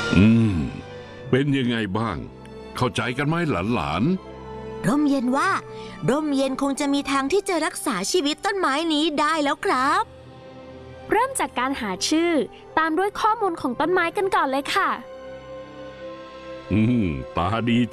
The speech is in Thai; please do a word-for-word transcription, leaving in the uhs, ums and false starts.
อืมเป็นยังไงบ้างเข้าใจกันไหมหลานๆร่มเย็นว่าร่มเย็นคงจะมีทางที่จะรักษาชีวิตต้นไม้นี้ได้แล้วครับเริ่มจากการหาชื่อตามด้วยข้อมูลของต้นไม้กันก่อนเลยค่ะอืมตาดี